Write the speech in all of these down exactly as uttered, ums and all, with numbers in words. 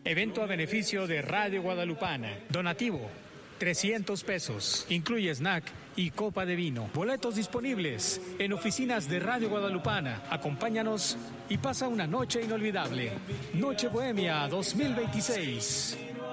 Evento a beneficio de Radio Guadalupana. Donativo, trescientos pesos. Incluye snack y copa de vino. Boletos disponibles en oficinas de Radio Guadalupana. Acompáñanos y pasa una noche inolvidable. Noche Bohemia dos mil veintiséis.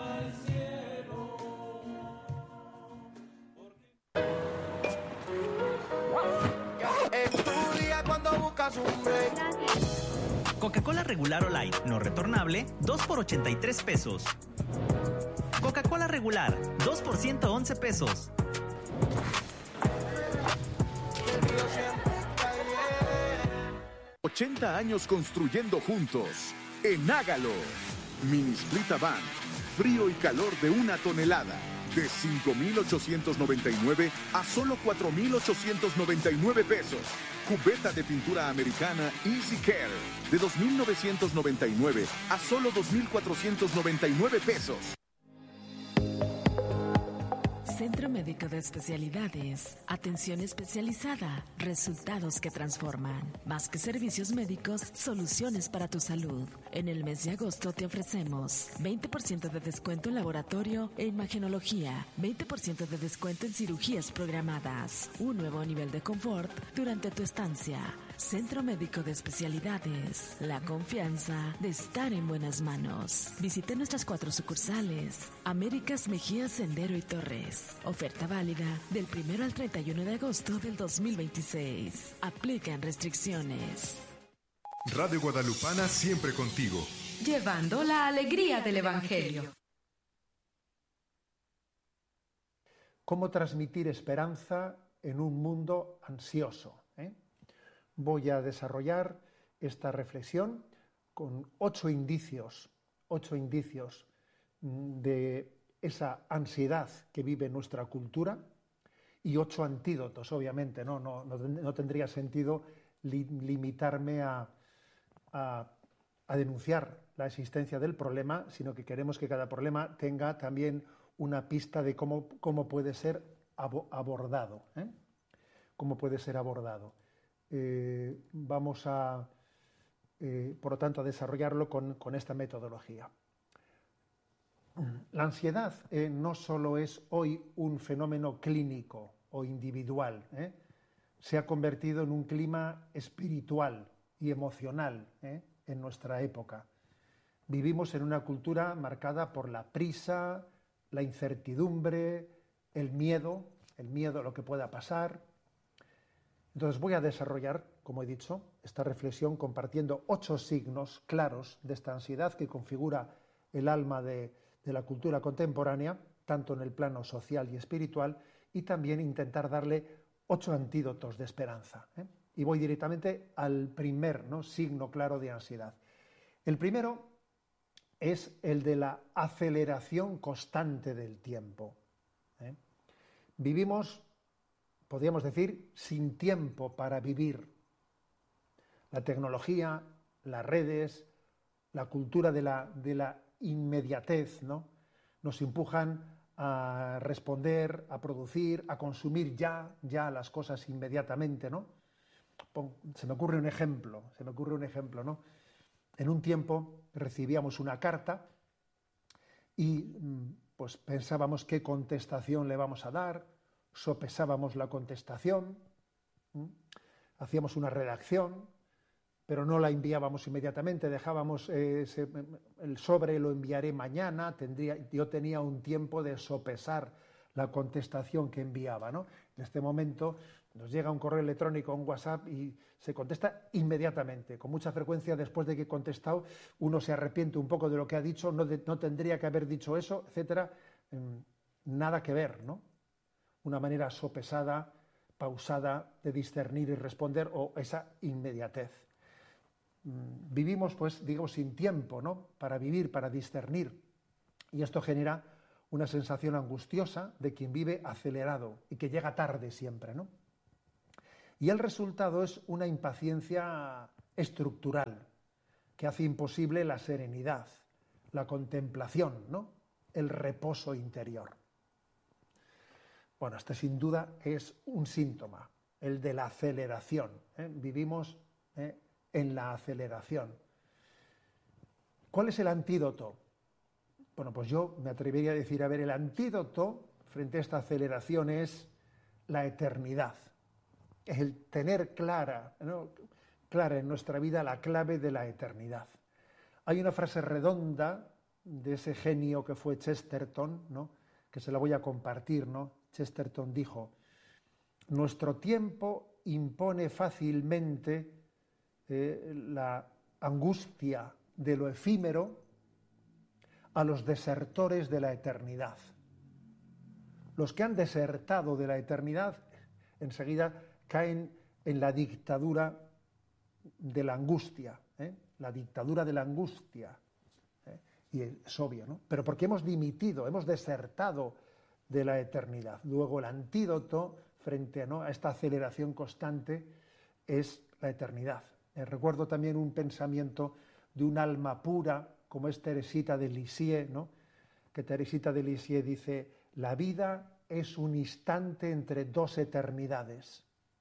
Coca-Cola regular o light, no retornable, dos por ochenta y tres pesos. Coca-Cola regular, dos por ciento once pesos. ochenta años construyendo juntos. En Hágalo. Mini Split Avant. Frío y calor de una tonelada. De cinco mil ochocientos noventa y nueve a solo cuatro mil ochocientos noventa y nueve pesos. Cubeta de pintura americana Easy Care. De dos mil novecientos noventa y nueve a solo dos mil cuatrocientos noventa y nueve pesos. Centro Médico de Especialidades. Atención especializada. Resultados que transforman. Más que servicios médicos, soluciones para tu salud. En el mes de agosto te ofrecemos veinte por ciento de descuento en laboratorio e imagenología, veinte por ciento de descuento en cirugías programadas, un nuevo nivel de confort durante tu estancia. Centro Médico de Especialidades. La confianza de estar en buenas manos. Visite nuestras cuatro sucursales. Américas, Mejía, Sendero y Torres. Oferta válida del primero al treinta y uno de agosto del dos mil veintiséis. Aplican restricciones. Radio Guadalupana siempre contigo. Llevando la alegría del Evangelio. ¿Cómo transmitir esperanza en un mundo ansioso? ¿eh? Voy a desarrollar esta reflexión con ocho indicios, ocho indicios de esa ansiedad que vive nuestra cultura y ocho antídotos, obviamente. No, no, no, no tendría sentido li, limitarme a, a, a denunciar la existencia del problema, sino que queremos que cada problema tenga también una pista de cómo, cómo puede ser abordado. ¿eh? Cómo puede ser abordado. Eh, vamos a, eh, por lo tanto, a desarrollarlo con, con esta metodología. La ansiedad eh, no solo es hoy un fenómeno clínico o individual, ¿eh? se ha convertido en un clima espiritual y emocional ¿eh? en nuestra época. Vivimos en una cultura marcada por la prisa, la incertidumbre, el miedo, el miedo a lo que pueda pasar. Entonces voy a desarrollar, como he dicho, esta reflexión compartiendo ocho signos claros de esta ansiedad que configura el alma de, de la cultura contemporánea, tanto en el plano social y espiritual, y también intentar darle ocho antídotos de esperanza. ¿eh? Y voy directamente al primer ¿no? signo claro de ansiedad. El primero es el de la aceleración constante del tiempo. ¿eh? Vivimos, podríamos decir, sin tiempo para vivir. La tecnología, las redes, la cultura de la, de la inmediatez, ¿no? nos empujan a responder, a producir, a consumir ya, ya las cosas inmediatamente, ¿no? Se me ocurre un ejemplo, se me ocurre un ejemplo, ¿no? En un tiempo recibíamos una carta y pues pensábamos qué contestación le vamos a dar, sopesábamos la contestación, ¿sí? Hacíamos una redacción, pero no la enviábamos inmediatamente, dejábamos eh, ese, el sobre lo enviaré mañana, tendría, yo tenía un tiempo de sopesar la contestación que enviaba, ¿no? En este momento nos llega un correo electrónico, un WhatsApp y se contesta inmediatamente. Con mucha frecuencia, después de que he contestado, uno se arrepiente un poco de lo que ha dicho, no, de, no tendría que haber dicho eso, etcétera. Nada que ver, ¿no? Una manera sopesada, pausada de discernir y responder, o esa inmediatez. Vivimos, pues, digo, sin tiempo, ¿no? Para vivir, para discernir. Y esto genera una sensación angustiosa de quien vive acelerado y que llega tarde siempre, ¿no? Y el resultado es una impaciencia estructural que hace imposible la serenidad, la contemplación, ¿no? El reposo interior. Bueno, este sin duda es un síntoma, el de la aceleración. ¿eh? Vivimos ¿eh? en la aceleración. ¿Cuál es el antídoto? Bueno, pues yo me atrevería a decir, a ver, el antídoto frente a esta aceleración es la eternidad. Es el tener clara, ¿no? clara en nuestra vida la clave de la eternidad. Hay una frase redonda de ese genio que fue Chesterton, ¿no? que se la voy a compartir, ¿no? Chesterton dijo: nuestro tiempo impone fácilmente eh, la angustia de lo efímero a los desertores de la eternidad. Los que han desertado de la eternidad enseguida caen en la dictadura de la angustia, ¿eh? la dictadura de la angustia. ¿eh? Y es obvio, ¿no? Pero porque hemos dimitido, hemos desertado de la eternidad. Luego el antídoto frente a, ¿no? a esta aceleración constante es la eternidad. Eh, recuerdo también un pensamiento de un alma pura, como es Teresita de Lisieux, ¿no? que Teresita de Lisieux dice: la vida es un instante entre dos eternidades.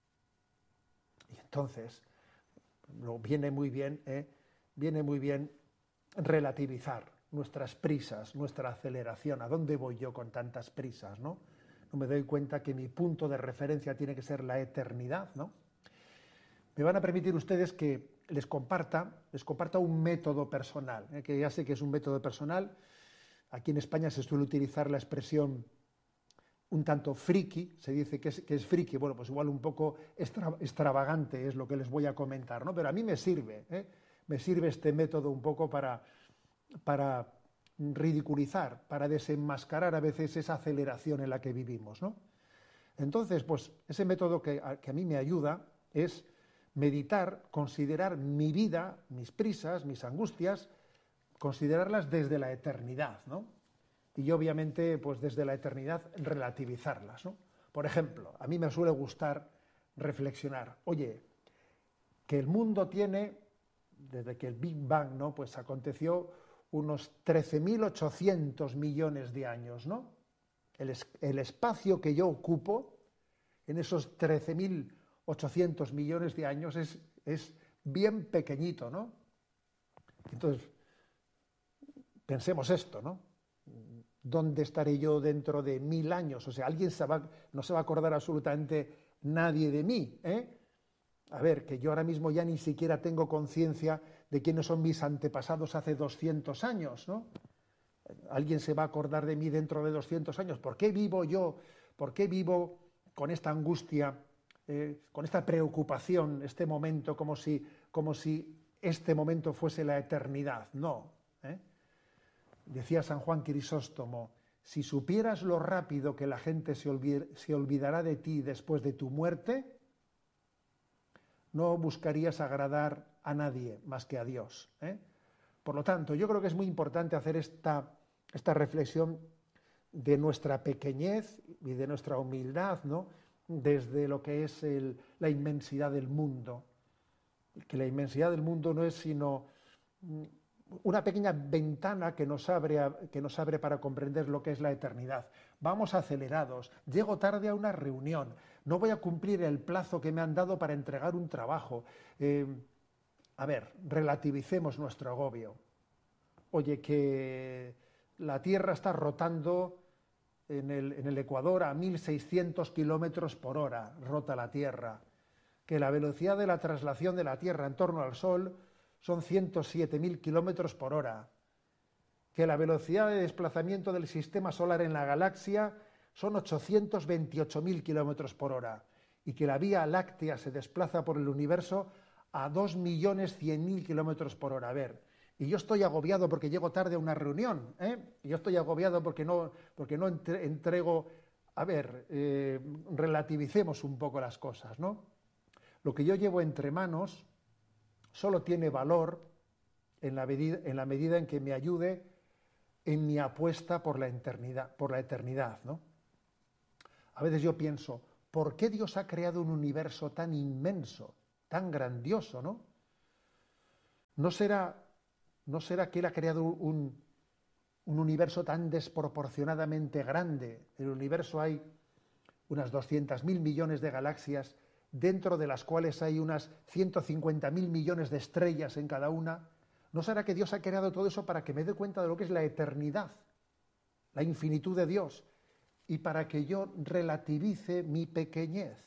Y entonces, lo viene muy bien, ¿eh? viene muy bien relativizar nuestras prisas, nuestra aceleración. ¿A dónde voy yo con tantas prisas, no? No me doy cuenta que mi punto de referencia tiene que ser la eternidad, ¿no? Me van a permitir ustedes que les comparta, les comparta un método personal, ¿eh? que ya sé que es un método personal. Aquí en España se suele utilizar la expresión un tanto friki, se dice que es, que es friki, bueno, pues igual un poco extra, extravagante es lo que les voy a comentar, ¿no? Pero a mí me sirve, ¿eh? me sirve este método un poco para, para ridiculizar, para desenmascarar a veces esa aceleración en la que vivimos, ¿no? Entonces, pues ese método que a, que a mí me ayuda es meditar, considerar mi vida, mis prisas, mis angustias, considerarlas desde la eternidad, ¿no? Y obviamente, pues desde la eternidad, relativizarlas, ¿no? Por ejemplo, a mí me suele gustar reflexionar, oye, que el mundo tiene, desde que el Big Bang, ¿no? pues aconteció unos trece mil ochocientos millones de años, ¿no? El, es, el espacio que yo ocupo en esos trece mil ochocientos millones de años es, es bien pequeñito, ¿no? Entonces, pensemos esto, ¿no? ¿Dónde estaré yo dentro de mil años? O sea, alguien se va, no se va a acordar absolutamente nadie de mí, ¿eh? A ver, que yo ahora mismo ya ni siquiera tengo conciencia de quiénes son mis antepasados hace doscientos años, ¿no? ¿Alguien se va a acordar de mí dentro de doscientos años? ¿Por qué vivo yo? ¿Por qué vivo con esta angustia, eh, con esta preocupación, este momento, como si, como si este momento fuese la eternidad? No, ¿eh? Decía San Juan Crisóstomo: si supieras lo rápido que la gente se, olvid- se olvidará de ti después de tu muerte, no buscarías agradar a nadie más que a Dios, ¿eh? Por lo tanto, yo creo que es muy importante hacer esta, esta reflexión de nuestra pequeñez y de nuestra humildad, ¿no? Desde lo que es el, la inmensidad del mundo. Que la inmensidad del mundo no es sino una pequeña ventana que nos abre, a, que nos abre para comprender lo que es la eternidad. Vamos acelerados, llego tarde a una reunión, no voy a cumplir el plazo que me han dado para entregar un trabajo. Eh, a ver, relativicemos nuestro agobio. Oye, que la Tierra está rotando en el, en el Ecuador a mil seiscientos kilómetros por hora, rota la Tierra. Que la velocidad de la traslación de la Tierra en torno al Sol son ciento siete mil kilómetros por hora, que la velocidad de desplazamiento del sistema solar en la galaxia son ochocientos veintiocho mil kilómetros por hora, y que la Vía Láctea se desplaza por el universo a dos millones cien mil kilómetros por hora. A ver, y yo estoy agobiado porque llego tarde a una reunión, ¿eh? Y yo estoy agobiado porque no, porque no entre, entrego... A ver, eh, relativicemos un poco las cosas, ¿no? Lo que yo llevo entre manos solo tiene valor en la, medida, en la medida en que me ayude en mi apuesta por la eternidad, por la eternidad, ¿no? A veces yo pienso, ¿por qué Dios ha creado un universo tan inmenso, tan grandioso, ¿no? ¿No será, no será que Él ha creado un, un universo tan desproporcionadamente grande? En el universo hay unas doscientos mil millones de galaxias, dentro de las cuales hay unas ciento cincuenta mil millones de estrellas en cada una. ¿No será que Dios ha creado todo eso para que me dé cuenta de lo que es la eternidad? la infinitud de Dios y para que yo relativice mi pequeñez.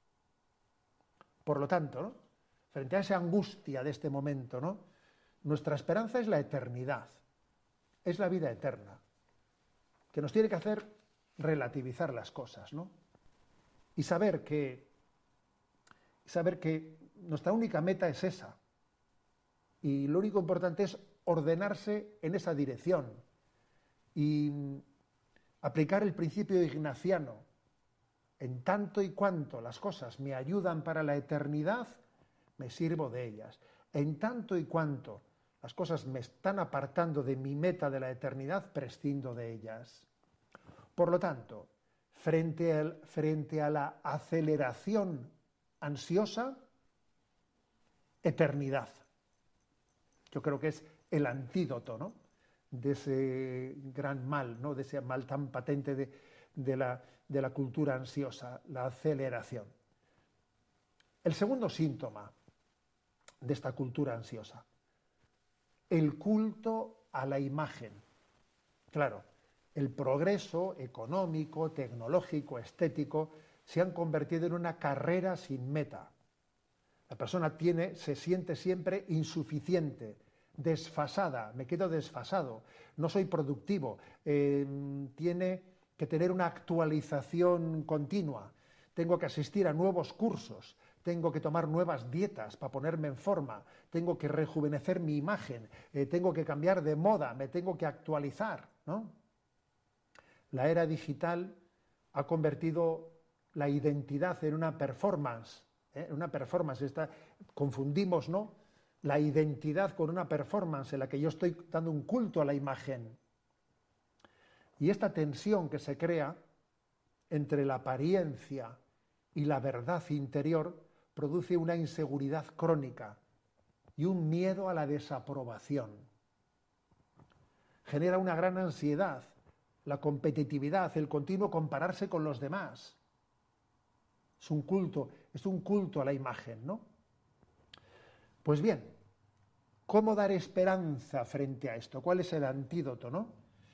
Por lo tanto, ¿no?, frente a esa angustia de este momento, ¿no?, nuestra esperanza es la eternidad, es la vida eterna, que nos tiene que hacer relativizar las cosas, ¿no? Y saber que, saber que nuestra única meta es esa. Y lo único importante es ordenarse en esa dirección y aplicar el principio ignaciano. En tanto y cuanto las cosas me ayudan para la eternidad, me sirvo de ellas. En tanto y cuanto las cosas me están apartando de mi meta de la eternidad, prescindo de ellas. Por lo tanto, frente al, frente a la aceleración ansiosa, eternidad. Yo creo que es el antídoto, ¿no?, de ese gran mal, ¿no?, de ese mal tan patente de, de, la, de la cultura ansiosa, la aceleración. El segundo síntoma de esta cultura ansiosa, el culto a la imagen. Claro, el progreso económico, tecnológico, estético se han convertido en una carrera sin meta. La persona tiene, se siente siempre insuficiente, desfasada, me quedo desfasado, no soy productivo, eh, tiene que tener una actualización continua, tengo que asistir a nuevos cursos, tengo que tomar nuevas dietas para ponerme en forma, tengo que rejuvenecer mi imagen, eh, tengo que cambiar de moda, me tengo que actualizar, ¿no? La era digital ha convertido la identidad en una performance, ¿eh? una performance, está, confundimos, ¿no?, la identidad con una performance en la que yo estoy dando un culto a la imagen. Y esta tensión que se crea entre la apariencia y la verdad interior produce una inseguridad crónica y un miedo a la desaprobación. Genera una gran ansiedad, la competitividad, el continuo compararse con los demás. Es un culto, es un culto a la imagen, ¿no? Pues bien, ¿cómo dar esperanza frente a esto? ¿Cuál es el antídoto, no?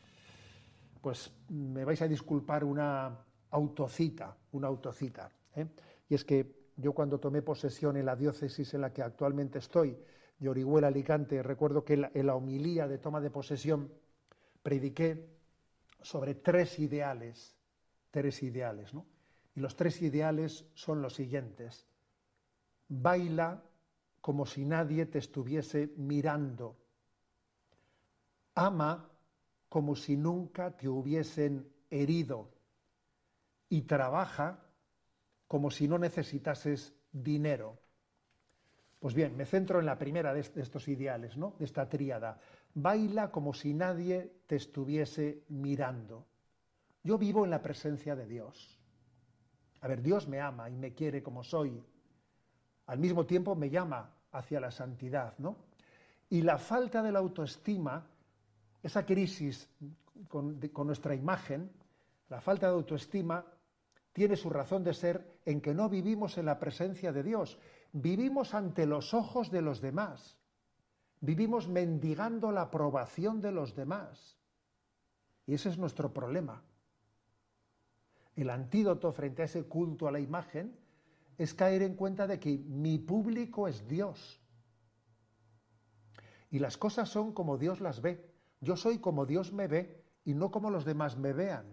Pues me vais a disculpar una autocita, una autocita, ¿eh? Y es que yo cuando tomé posesión en la diócesis en la que actualmente estoy, de Orihuela, Alicante, recuerdo que en la homilía de toma de posesión prediqué sobre tres ideales, tres ideales, ¿no? Y los tres ideales son los siguientes. Baila como si nadie te estuviese mirando. Ama como si nunca te hubiesen herido. Y trabaja como si no necesitases dinero. Pues bien, me centro en la primera de estos ideales, ¿no?, de esta tríada. Baila como si nadie te estuviese mirando. Yo vivo en la presencia de Dios. A ver, Dios me ama y me quiere como soy. Al mismo tiempo me llama hacia la santidad, ¿no? Y la falta de la autoestima, esa crisis con, de, con nuestra imagen, la falta de autoestima tiene su razón de ser en que no vivimos en la presencia de Dios. Vivimos ante los ojos de los demás. Vivimos mendigando la aprobación de los demás. Y ese es nuestro problema. El antídoto frente a ese culto a la imagen es caer en cuenta de que mi público es Dios. Y las cosas son como Dios las ve. Yo soy como Dios me ve y no como los demás me vean.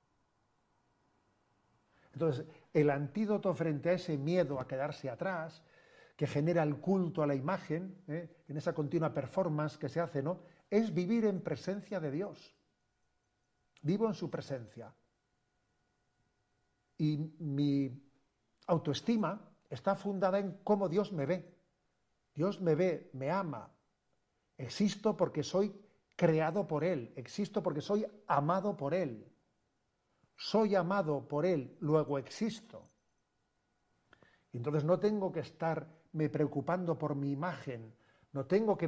Entonces, el antídoto frente a ese miedo a quedarse atrás, que genera el culto a la imagen, ¿eh?, en esa continua performance que se hace, ¿no?, es vivir en presencia de Dios. Vivo en su presencia. Y mi autoestima está fundada en cómo Dios me ve. Dios me ve, me ama. Existo porque soy creado por Él. Existo porque soy amado por Él. Soy amado por Él, luego existo. Y entonces no tengo que estarme preocupando por mi imagen, no tengo que